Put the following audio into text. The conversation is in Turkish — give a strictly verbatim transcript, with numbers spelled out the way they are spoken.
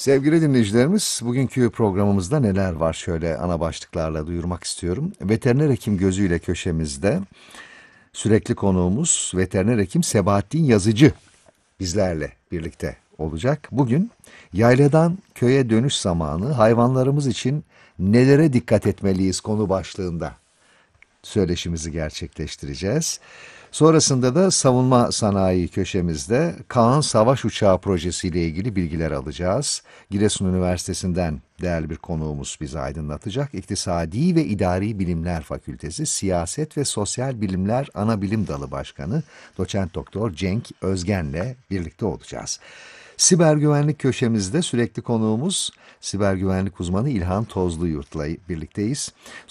Sevgili dinleyicilerimiz, bugünkü programımızda neler var şöyle ana başlıklarla duyurmak istiyorum. Veteriner hekim gözüyle köşemizde sürekli konuğumuz veteriner hekim Sebahattin Yazıcı bizlerle birlikte olacak. Bugün yayladan köye dönüş zamanı hayvanlarımız için nelere dikkat etmeliyiz konu başlığında söyleşimizi gerçekleştireceğiz. Sonrasında da savunma sanayi köşemizde Kaan Savaş Uçağı projesiyle ilgili bilgiler alacağız. Giresun Üniversitesi'nden değerli bir konuğumuz bizi aydınlatacak. İktisadi ve İdari Bilimler Fakültesi Siyaset ve Sosyal Bilimler Anabilim Dalı Başkanı Doçent Doktor Cenk Özgen'le birlikte olacağız. Siber güvenlik köşemizde sürekli konuğumuz siber güvenlik uzmanı İlhan Tozluyurt'la birlikteyiz.